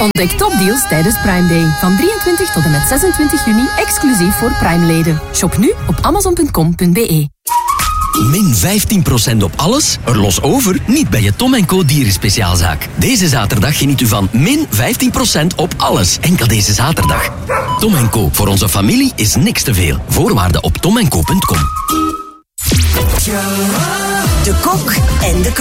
Ontdek topdeals tijdens Prime Day. Van 23 tot en met 26 juni exclusief voor Prime-leden. Shop nu op amazon.com.be. Min 15% op alles? Er los over? Niet bij je Tom & Co dierenspeciaalzaak. Deze zaterdag geniet u van min 15% op alles. Enkel deze zaterdag. Tom & Co. Voor onze familie is niks te veel. Voorwaarden op tomandco.com. De Kok en de